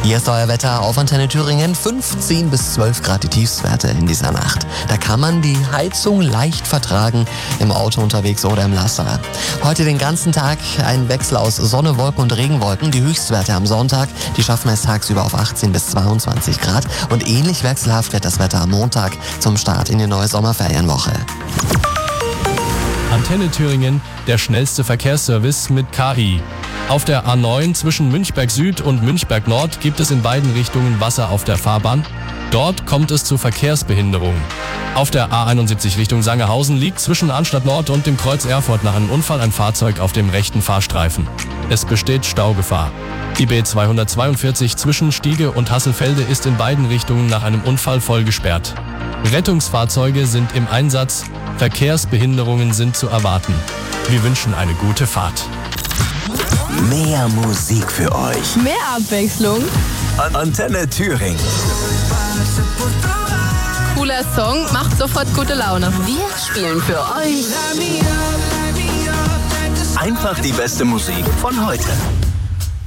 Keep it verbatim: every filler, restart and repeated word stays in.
Hier ist euer Wetter auf Antenne Thüringen. fünfzehn bis zwölf Grad die Tiefstwerte in dieser Nacht. Da kann man die Heizung leicht vertragen, im Auto unterwegs oder im Laster. Heute den ganzen Tag ein Wechsel aus Sonne, Wolken und Regenwolken. Die Höchstwerte am Sonntag, die schaffen es tagsüber auf achtzehn bis zweiundzwanzig Grad. Und ähnlich wechselhaft wird das Wetter am Montag zum Start in die neue Sommerferienwoche. Antenne Thüringen, der schnellste Verkehrsservice mit K I. Auf der A neun zwischen Münchberg Süd und Münchberg Nord gibt es in beiden Richtungen Wasser auf der Fahrbahn. Dort kommt es zu Verkehrsbehinderungen. Auf der A einundsiebzig Richtung Sangerhausen liegt zwischen Arnstadt Nord und dem Kreuz Erfurt nach einem Unfall ein Fahrzeug auf dem rechten Fahrstreifen. Es besteht Staugefahr. Die B zweihundertzweiundvierzig zwischen Stiege und Hasselfelde ist in beiden Richtungen nach einem Unfall voll gesperrt. Rettungsfahrzeuge sind im Einsatz, Verkehrsbehinderungen sind zu erwarten. Wir wünschen eine gute Fahrt. Mehr Musik für euch. Mehr Abwechslung. Antenne Thüringen. Cooler Song, macht sofort gute Laune. Wir spielen für euch Einfach die beste Musik von heute.